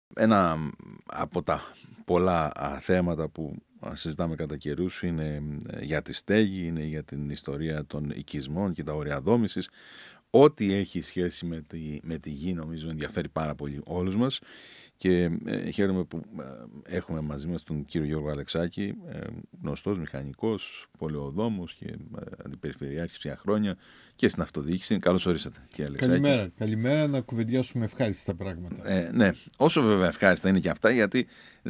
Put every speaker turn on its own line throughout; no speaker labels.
Ένα από τα πολλά θέματα που συζητάμε κατά καιρούς είναι για τη στέγη, είναι για την ιστορία των οικισμών και τα όρια δόμησης. Ό,τι έχει σχέση με τη γη νομίζω ενδιαφέρει πάρα πολύ όλους μας και χαίρομαι που έχουμε μαζί μας τον κύριο Γιώργο Αλεξάκη, γνωστός μηχανικός, πολεοδόμος και αντιπεριφερειάρχης πια χρόνια και στην αυτοδιοίκηση. Καλώς ορίσατε, κύριε Αλεξάκη.
Καλημέρα, να κουβεντιάσουμε ευχάριστα πράγματα.
Ναι, όσο βέβαια ευχάριστα είναι και αυτά, γιατί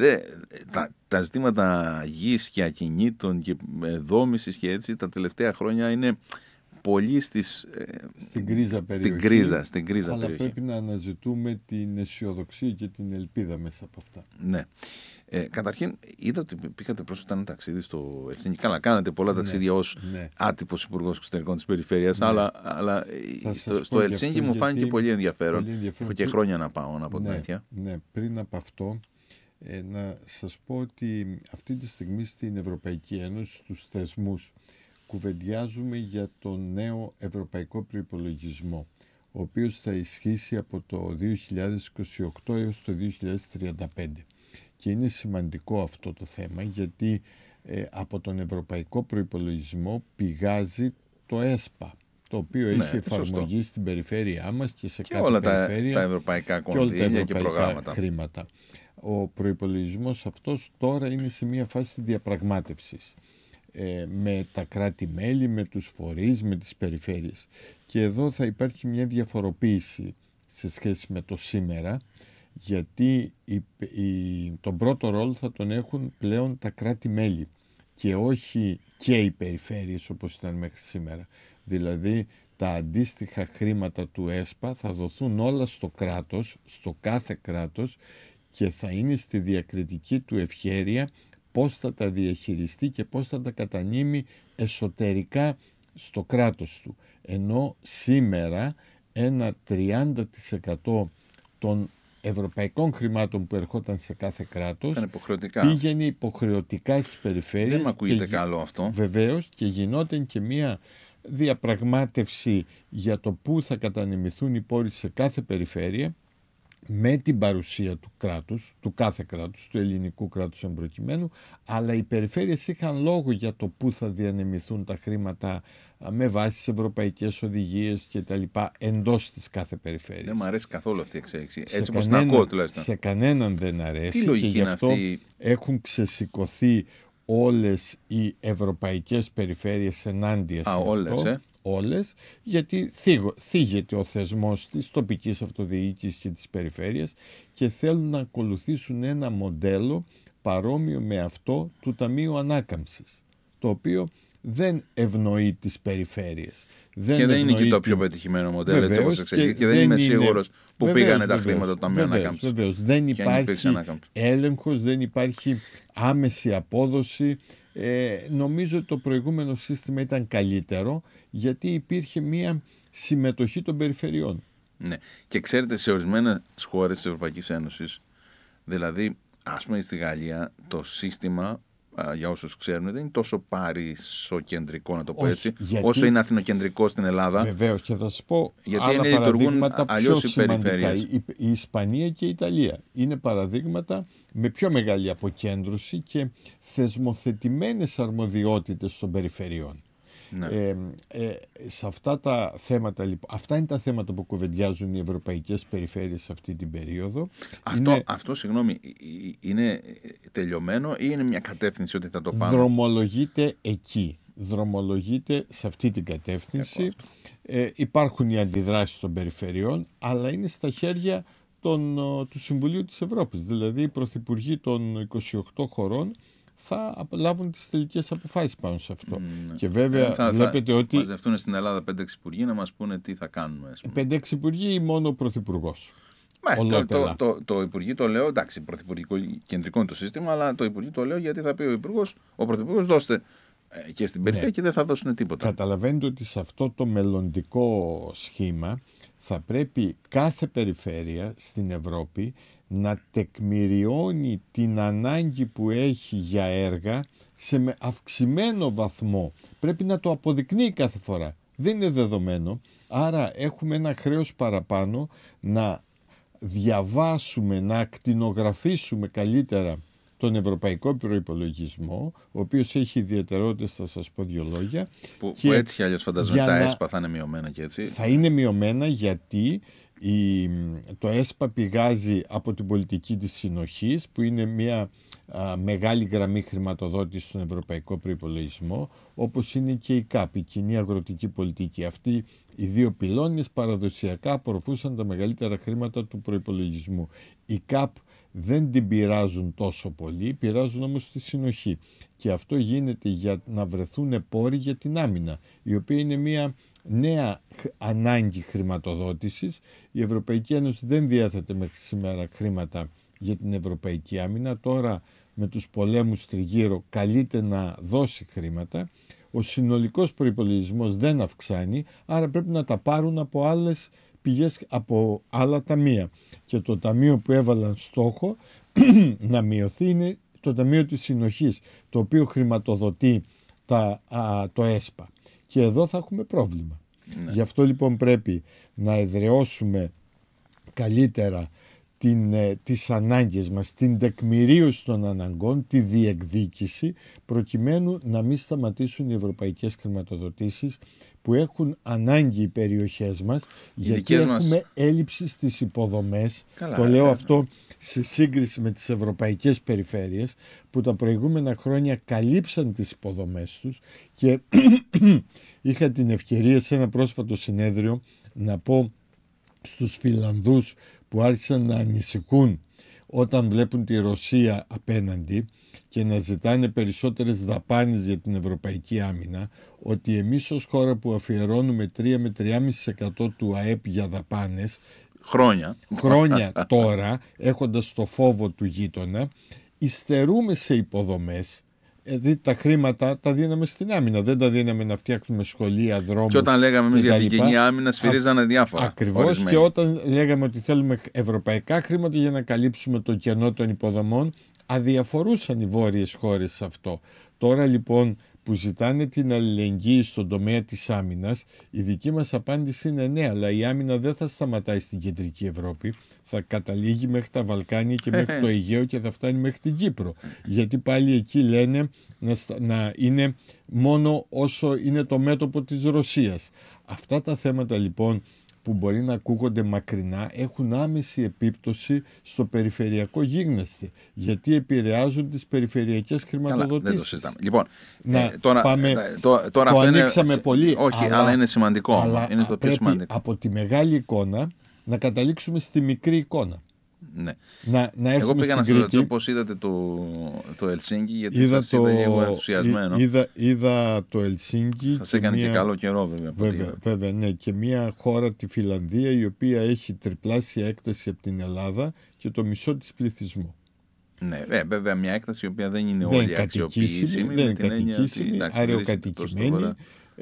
τα ζητήματα γης και ακινήτων και δόμησης και έτσι τα τελευταία χρόνια είναι πολύ
στην κρίζα
περιοχή.
Αλλά πρέπει να αναζητούμε την αισιοδοξία και την ελπίδα μέσα από αυτά.
Ναι. Καταρχήν, είδα ότι πήγατε πρόσφατα ένα ταξίδι στο Ελσίνκι. Καλά, κάνατε πολλά ταξίδια ως άτυπος υπουργός εξωτερικών της περιφέρειας, αλλά στο Ελσίνκι μου φάνηκε πολύ ενδιαφέρον. Έχω και χρόνια να πάω, να πω την αλήθεια.
Ναι, πριν από αυτό, να σας πω ότι αυτή τη στιγμή στην Ευρωπαϊκή Ένωση, στους θεσμούς, κουβεντιάζουμε για τον νέο ευρωπαϊκό προϋπολογισμό, ο οποίος θα ισχύσει από το 2028 έως το 2035. Και είναι σημαντικό αυτό το θέμα, γιατί από τον ευρωπαϊκό προϋπολογισμό πηγάζει το ΕΣΠΑ, το οποίο έχει εφαρμογή στην περιφέρειά μας και σε κάθε
όλα
περιφέρεια
τα ευρωπαϊκά κονδύλια και προγράμματα.
Χρήματα. Ο προϋπολογισμός αυτός τώρα είναι σε μια φάση διαπραγμάτευσης με τα κράτη-μέλη, με τους φορείς, με τις περιφέρειες. Και εδώ θα υπάρχει μια διαφοροποίηση σε σχέση με το σήμερα, γιατί τον πρώτο ρόλο θα τον έχουν πλέον τα κράτη-μέλη και όχι και οι περιφέρειες όπως ήταν μέχρι σήμερα. Δηλαδή τα αντίστοιχα χρήματα του ΕΣΠΑ θα δοθούν όλα στο κράτος, στο κάθε κράτος, και θα είναι στη διακριτική του ευχέρεια πώς θα τα διαχειριστεί και πώς θα τα κατανείμει εσωτερικά στο κράτος του. Ενώ σήμερα ένα 30% των ευρωπαϊκών χρημάτων που ερχόταν σε κάθε κράτος πήγαινε υποχρεωτικά στις περιφέρειες.
Δεν μ' ακούγεται καλό αυτό.
Βεβαίως, και γινόταν και μία διαπραγμάτευση για το πού θα κατανεμηθούν οι πόροι σε κάθε περιφέρεια, με την παρουσία του κράτους, του κάθε κράτους, του ελληνικού κράτους εμπροκειμένου, αλλά οι περιφέρειες είχαν λόγο για το πού θα διανεμηθούν τα χρήματα με βάση τις ευρωπαϊκές οδηγίες και τα λοιπά εντός της κάθε περιφέρειας.
Δεν μου αρέσει καθόλου αυτή η εξέλιξη. Έτσι όπως την ακούω τουλάχιστον.
Σε κανέναν δεν αρέσει.
Τι λογική
και γι' αυτό
είναι αυτή?
Έχουν ξεσηκωθεί όλες οι ευρωπαϊκές περιφέρειες ενάντια σε αυτό. Όλες, γιατί θίγεται ο θεσμός της τοπικής αυτοδιοίκησης και της περιφέρειας και θέλουν να ακολουθήσουν ένα μοντέλο παρόμοιο με αυτό του Ταμείου Ανάκαμψης, το οποίο δεν ευνοεί τις περιφέρειες.
Και δεν είναι και το πιο πετυχημένο μοντέλο, έτσι όπως εξελίχθηκε, και δεν είμαι σίγουρος που πήγανε τα χρήματα του Ταμείου Ανάκαμψης.
Βεβαίως, δεν υπάρχει έλεγχος, δεν υπάρχει άμεση απόδοση. Νομίζω ότι το προηγούμενο σύστημα ήταν καλύτερο, γιατί υπήρχε μια συμμετοχή των περιφερειών.
Ναι. Και ξέρετε, σε ορισμένες χώρες της Ευρωπαϊκής Ένωσης, δηλαδή ας πούμε στη Γαλλία, το σύστημα, για όσους ξέρουν, δεν είναι τόσο παρισοκεντρικό, να το πω έτσι, όσο είναι αθηνοκεντρικό στην Ελλάδα.
Βεβαίως, και θα σας πω
γιατί
άλλα παραδείγματα πιο σημαντικά. Η Ισπανία και η Ιταλία είναι παραδείγματα με πιο μεγάλη αποκέντρωση και θεσμοθετημένες αρμοδιότητες των περιφερειών. Ναι. Σε αυτά τα θέματα, λοιπόν, αυτά είναι τα θέματα που κουβεντιάζουν οι ευρωπαϊκές περιφέρειες αυτή την περίοδο.
Αυτό, συγγνώμη, είναι τελειωμένο ή είναι μια κατεύθυνση ότι θα το πάμε?
Δρομολογείται εκεί. Δρομολογείται σε αυτή την κατεύθυνση. Υπάρχουν οι αντιδράσεις των περιφερειών, αλλά είναι στα χέρια του Συμβουλίου της Ευρώπης. Δηλαδή οι πρωθυπουργοί των 28 χωρών θα λάβουν τις τελικές αποφάσεις πάνω σε αυτό. Και βέβαια βλέπετε ότι
θα μαζευτούν στην Ελλάδα 5-6 υπουργοί να μας πούνε τι θα κάνουμε.
5-6 υπουργοί ή μόνο ο πρωθυπουργός?
Το υπουργείο το λέω, εντάξει, πρωθυπουργικό κεντρικό είναι το σύστημα, αλλά το υπουργείο το λέω γιατί θα πει ο πρωθυπουργός δώστε και στην περιφέρεια και δεν θα δώσουν τίποτα.
Καταλαβαίνετε ότι σε αυτό το μελλοντικό σχήμα θα πρέπει κάθε περιφέρεια στην Ευρώπη να τεκμηριώνει την ανάγκη που έχει για έργα σε αυξημένο βαθμό. Πρέπει να το αποδεικνύει κάθε φορά. Δεν είναι δεδομένο. Άρα έχουμε ένα χρέος παραπάνω να διαβάσουμε, να ακτινογραφήσουμε καλύτερα τον ευρωπαϊκό προϋπολογισμό, ο οποίος έχει ιδιαιτερότητες, θα σας πω δύο λόγια.
Που έτσι κι αλλιώς φαντάζομαι τα ΕΣΠΑ θα είναι μειωμένα και έτσι.
Θα είναι μειωμένα γιατί το ΕΣΠΑ πηγάζει από την πολιτική της συνοχής, που είναι μια μεγάλη γραμμή χρηματοδότηση στον ευρωπαϊκό προϋπολογισμό, όπως είναι και η ΚΑΠ, η κοινή αγροτική πολιτική. Αυτοί οι δύο πυλώνες παραδοσιακά απορροφούσαν τα μεγαλύτερα χρήματα του προϋπολογισμού. Η ΚΑΠ δεν την πειράζουν τόσο πολύ, πειράζουν όμως τη συνοχή. Και αυτό γίνεται για να βρεθούν πόροι για την άμυνα, η οποία είναι μια νέα ανάγκη χρηματοδότησης. Η Ευρωπαϊκή Ένωση δεν διέθετε μέχρι σήμερα χρήματα για την ευρωπαϊκή άμυνα. Τώρα με τους πολέμους τριγύρω καλείται να δώσει χρήματα. Ο συνολικός προϋπολογισμός δεν αυξάνει, άρα πρέπει να τα πάρουν από άλλες πηγές, από άλλα ταμεία. Και το ταμείο που έβαλαν στόχο να μειωθεί είναι το Ταμείο της Συνοχής, το οποίο χρηματοδοτεί το ΕΣΠΑ. Και εδώ θα έχουμε πρόβλημα. Ναι. Γι' αυτό λοιπόν πρέπει να εδραιώσουμε καλύτερα τις ανάγκες μας, την τεκμηρίωση των αναγκών, τη διεκδίκηση, προκειμένου να μην σταματήσουν οι ευρωπαϊκές χρηματοδοτήσεις που έχουν ανάγκη οι περιοχές μας, γιατί έχουμε έλλειψη στις υποδομές.
Καλά,
το λέω αυτό σε σύγκριση με τις ευρωπαϊκές περιφέρειες, που τα προηγούμενα χρόνια καλύψαν τις υποδομές τους, και είχα την ευκαιρία σε ένα πρόσφατο συνέδριο να πω στους Φιλανδούς που άρχισαν να ανησυχούν όταν βλέπουν τη Ρωσία απέναντι και να ζητάνε περισσότερες δαπάνες για την ευρωπαϊκή άμυνα, ότι εμείς ως χώρα που αφιερώνουμε 3 με 3,5% του ΑΕΠ για δαπάνες χρόνια τώρα, έχοντας το φόβο του γείτονα, υστερούμε σε υποδομές. Δηλαδή τα χρήματα τα δίναμε στην άμυνα, δεν τα δίναμε να φτιάξουμε σχολεία, δρόμους.
Και όταν λέγαμε εμείς για την κοινή άμυνα, σφυρίζανε διάφορα.
Ακριβώς,
ορισμένοι.
Και όταν λέγαμε ότι θέλουμε ευρωπαϊκά χρήματα για να καλύψουμε το κενό των υποδομών, αδιαφορούσαν οι βόρειες χώρες σε αυτό. Τώρα λοιπόν που ζητάνε την αλληλεγγύη στον τομέα της άμυνας, η δική μας απάντηση είναι ναι, αλλά η άμυνα δεν θα σταματάει στην κεντρική Ευρώπη, θα καταλήγει μέχρι τα Βαλκάνια και μέχρι το Αιγαίο και θα φτάνει μέχρι την Κύπρο. Γιατί πάλι εκεί λένε να είναι μόνο όσο είναι το μέτωπο της Ρωσίας. Αυτά τα θέματα λοιπόν που μπορεί να ακούγονται μακρινά έχουν άμεση επίπτωση στο περιφερειακό γίγνεσθε, γιατί επηρεάζουν τις περιφερειακές χρηματοδοτήσεις.
Καλά, δεν το συζητάμε. Λοιπόν,
τώρα
το
ανοίξαμε πολύ.
Όχι, αλλά είναι σημαντικό.
Αλλά
είναι το πιο σημαντικό.
Από τη μεγάλη εικόνα να καταλήξουμε στη μικρή εικόνα.
Ναι.
Εγώ
πήγα να σας ρωτήσω πώς είδατε το Ελσίνκι, γιατί σας είδα λίγο ενθουσιασμένο.
Είδα το Ελσίνκι.
Σας έκανε και καλό καιρό
βέβαια, ναι, και μια χώρα, τη Φιλανδία, η οποία έχει τριπλάσια έκταση από την Ελλάδα και το μισό της πληθυσμού.
Ναι, βέβαια μια έκταση η οποία δεν είναι όλη αξιοποιήσιμη.
Δεν είναι κατοικήσιμη, αεροκατοικημένη.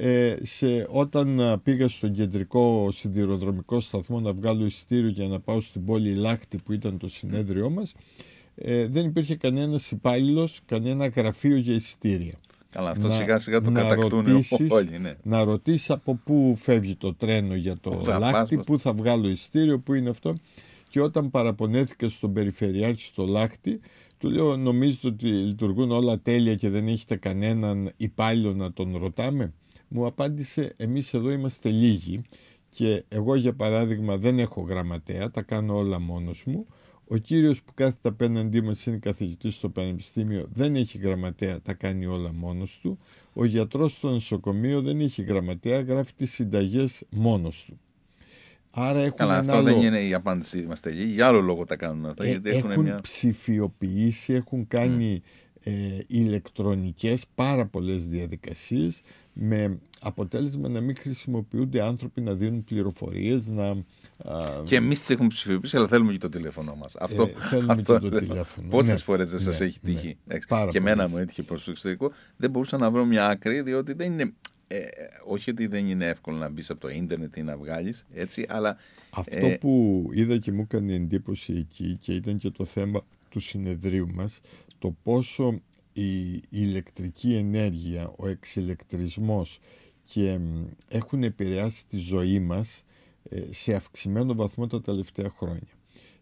Όταν πήγα στον κεντρικό σιδηροδρομικό σταθμό να βγάλω εισιτήριο για να πάω στην πόλη Λάχτη που ήταν το συνέδριό μας, δεν υπήρχε κανένας υπάλληλος, κανένα γραφείο για εισιτήρια.
Καλά, αυτό σιγά σιγά το κατακτούν όλοι. Ναι.
Να ρωτήσει από πού φεύγει το τρένο για το Λάχτη, πού θα βγάλω εισιτήριο, πού είναι αυτό. Και όταν παραπονέθηκα στον Περιφερειάρχη στο Λάχτη, του λέω: νομίζετε ότι λειτουργούν όλα τέλεια και δεν έχετε κανέναν υπάλληλο να τον ρωτάμε? Μου απάντησε: εμείς εδώ είμαστε λίγοι και εγώ για παράδειγμα δεν έχω γραμματέα, τα κάνω όλα μόνος μου. Ο κύριος που κάθεται απέναντί μας είναι καθηγητής στο πανεπιστήμιο, δεν έχει γραμματέα, τα κάνει όλα μόνος του. Ο γιατρός στο νοσοκομείο δεν έχει γραμματέα, γράφει τις συνταγές μόνος του. Άρα
καλά, αυτό δεν είναι η απάντησή μας τελείω. Για άλλο λόγο τα κάνουν αυτά. Γιατί
έχουν ψηφιοποιήσει, έχουν κάνει ηλεκτρονικές πάρα πολλές διαδικασίες, με αποτέλεσμα να μην χρησιμοποιούνται άνθρωποι να δίνουν πληροφορίες.
Και εμείς τις έχουμε ψηφιοποιήσει, αλλά θέλουμε και το τηλέφωνο μας.
Θέλουμε και το τηλέφωνο.
Πόσες φορές δεν σας έχει τύχει? Και εμένα μου έτυχε προς το εξωτερικό. Δεν μπορούσα να βρω μια άκρη, διότι δεν είναι. Όχι ότι δεν είναι εύκολο να μπεις από το ίντερνετ ή να βγάλεις, έτσι, αλλά.
Αυτό που είδα και μου έκανε εντύπωση εκεί, και ήταν και το θέμα του συνεδρίου μας, το πόσο η ηλεκτρική ενέργεια, ο εξηλεκτρισμός και έχουν επηρεάσει τη ζωή μας σε αυξημένο βαθμό τα τελευταία χρόνια.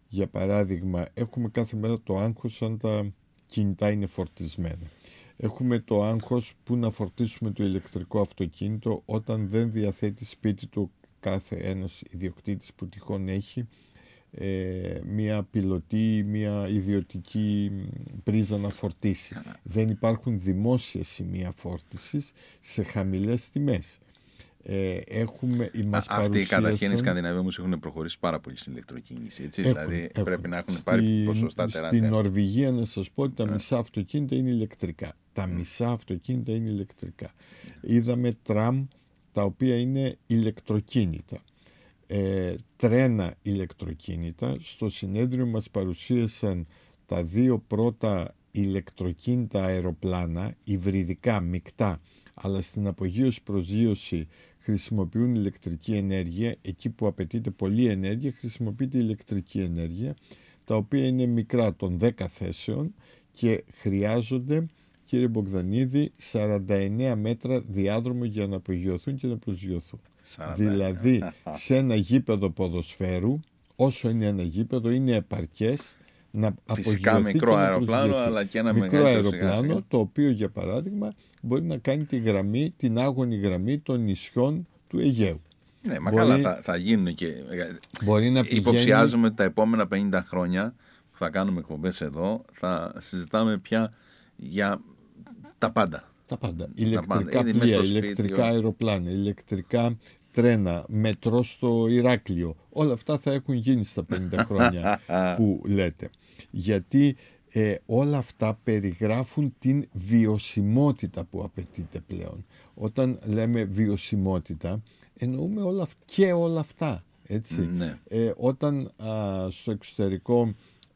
Για παράδειγμα, έχουμε κάθε μέρα το άγχος αν τα κινητά είναι φορτισμένα. Έχουμε το άγχος που να φορτίσουμε το ηλεκτρικό αυτοκίνητο όταν δεν διαθέτει σπίτι του κάθε ένας ιδιοκτήτης που τυχόν έχει μια πιλωτή, μια ιδιωτική πρίζα να φορτίσει. Δεν υπάρχουν δημόσια σημεία φόρτισης σε χαμηλές τιμές.
Αυτοί καταρχήν οι Σκανδιναβοί όμως έχουν προχωρήσει πάρα πολύ στην ηλεκτροκίνηση. Έτσι, δηλαδή πρέπει να έχουν πάρει ποσοστά τεράστια.
Στην Νορβηγία, να σας πω ότι τα μισά αυτοκίνητα είναι ηλεκτρικά. Τα μισά αυτοκίνητα είναι ηλεκτρικά. Είδαμε τραμ τα οποία είναι ηλεκτροκίνητα. Τρένα ηλεκτροκίνητα. Στο συνέδριο μας παρουσίασαν τα 2 πρώτα ηλεκτροκίνητα αεροπλάνα, υβριδικά, μεικτά, αλλά στην απογείωση προσγείωση χρησιμοποιούν ηλεκτρική ενέργεια. Εκεί που απαιτείται πολλή ενέργεια χρησιμοποιείται ηλεκτρική ενέργεια, τα οποία είναι μικρά των 10 θέσεων και χρειάζονται, κύριε Μπογδανίδη, 49 μέτρα διάδρομο για να απογειωθούν και να προσγειωθούν. Δηλαδή σε ένα γήπεδο ποδοσφαίρου, όσο είναι ένα γήπεδο, είναι επαρκές να
φυσικά μικρό αεροπλάνο, αλλά και ένα
μικρό αεροπλάνο, το οποίο για παράδειγμα μπορεί να κάνει τη γραμμή, την άγωνη γραμμή των νησιών του Αιγαίου.
Ναι, μα καλά θα γίνουν και
μπορεί να
υποψιάζομαι τα επόμενα 50 χρόνια που θα κάνουμε εκπομπές εδώ, θα συζητάμε πια για τα πάντα.
Τα πάντα. Ηλεκτρικά πλοία, ηλεκτρικά αεροπλάνα, ηλεκτρικά τρένα, μετρό στο Ηράκλειο. Όλα αυτά θα έχουν γίνει στα 50 χρόνια που λέτε. Γιατί όλα αυτά περιγράφουν την βιωσιμότητα που απαιτείται πλέον. Όταν λέμε βιωσιμότητα, εννοούμε όλα αυτά. Έτσι.
Ναι.
Όταν στο εξωτερικό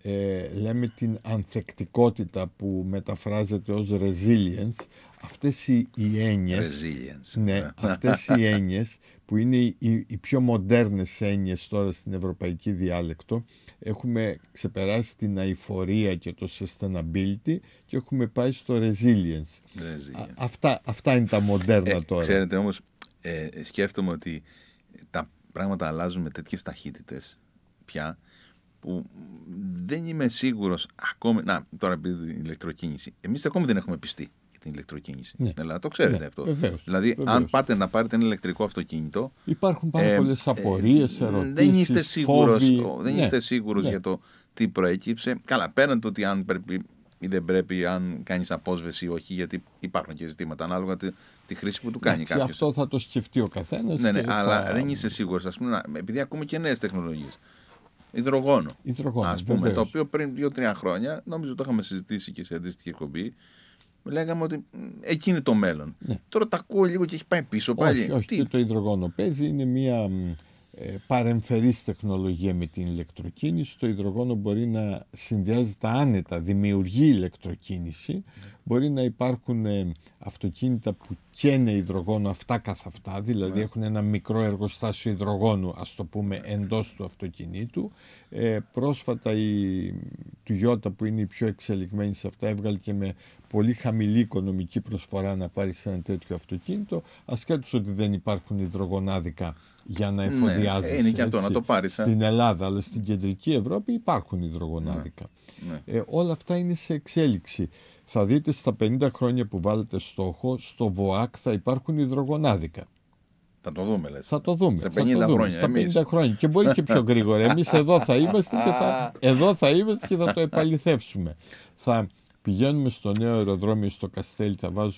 λέμε την ανθεκτικότητα που μεταφράζεται ως resilience, αυτές οι έννοιες, αυτές οι έννοιες που είναι οι πιο μοντέρνες έννοιες τώρα στην ευρωπαϊκή διάλεκτο, έχουμε ξεπεράσει την αειφορία και το sustainability και έχουμε πάει στο resilience. Αυτά είναι τα μοντέρνα τώρα.
Ξέρετε όμως, σκέφτομαι ότι τα πράγματα αλλάζουν με τέτοιες ταχύτητες πια, που δεν είμαι σίγουρος ακόμη. Τώρα επειδή την ηλεκτροκίνηση, εμείς ακόμη δεν έχουμε πιστεί για την ηλεκτροκίνηση στην Ελλάδα. Το ξέρετε αυτό.
Βεβαίως,
δηλαδή, αν πάτε να πάρετε ένα ηλεκτρικό αυτοκίνητο,
υπάρχουν πάρα πολλές απορίες, ερωτήσεις,
δεν είστε σίγουρος,
φόβοι.
σίγουρος για το τι προέκυψε. Καλά, πέραν το ότι αν πρέπει ή δεν πρέπει, αν κάνεις απόσβεση ή όχι, γιατί υπάρχουν και ζητήματα ανάλογα τη χρήση που του κάνει κάποιος.
Αυτό θα το σκεφτεί ο καθένας.
Ναι, αλλά δεν είσαι σίγουρος, ας πούμε, επειδή ακούμε και νέες τεχνολογίες. Υδρογόνο, ας πούμε,
βεβαίως.
το οποίο πριν 2-3 χρόνια, νομίζω το είχαμε συζητήσει και σε αντίστοιχη εκπομπή, λέγαμε ότι εκεί είναι το μέλλον.
Ναι.
Τώρα τα ακούω λίγο και έχει πάει πίσω πάλι.
Όχι, και το υδρογόνο παίζει, είναι μια παρεμφερής τεχνολογία με την ηλεκτροκίνηση. Το υδρογόνο μπορεί να συνδυάζεται άνετα, δημιουργεί ηλεκτροκίνηση. Μπορεί να υπάρχουν αυτοκίνητα που καίνε υδρογόνο αυτά καθ' αυτά, δηλαδή έχουν ένα μικρό εργοστάσιο υδρογόνου, ας το πούμε, εντός του αυτοκινήτου. Πρόσφατα η Toyota, που είναι η πιο εξελιγμένη σε αυτά, έβγαλε και με πολύ χαμηλή οικονομική προσφορά να πάρει σε ένα τέτοιο αυτοκίνητο, ασχέτως ότι δεν υπάρχουν υδρογονάδικα για να εφοδιάζεις.
Είναι και αυτό, να το πάρεις.
Στην Ελλάδα, αλλά στην κεντρική Ευρώπη υπάρχουν υδρογονάδικα. Όλα αυτά είναι σε εξέλιξη. Θα δείτε στα 50 χρόνια που βάλετε στόχο, στο ΒΟΑΚ θα υπάρχουν υδρογονάδικα.
Θα το δούμε, λες.
Θα το δούμε.
Σε 50 χρόνια.
Στα 50 χρόνια. Και μπορεί και πιο γρήγορα. Εμείς εδώ θα είμαστε και θα το επαληθεύσουμε. Θα πηγαίνουμε στο νέο αεροδρόμιο στο Καστέλι, θα βάζουμε